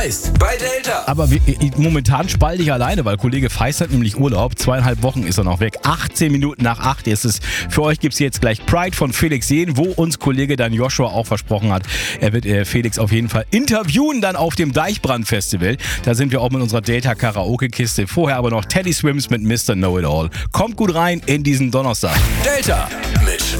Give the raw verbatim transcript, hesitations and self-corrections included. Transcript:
Feist bei Delta. Aber wir, momentan spalte ich alleine, weil Kollege Feist hat nämlich Urlaub. Zweieinhalb Wochen ist er noch weg. achtzehn Minuten nach acht ist es. Für euch gibt es jetzt gleich Pride von Felix Jähn, wo uns Kollege dann Joshua auch versprochen hat, er wird äh, Felix auf jeden Fall interviewen dann auf dem Deichbrand-Festival. Da sind wir auch mit unserer Delta-Karaoke-Kiste. Vorher aber noch Teddy Swims mit Mister Know-It-All. Kommt gut rein in diesen Donnerstag. Delta mit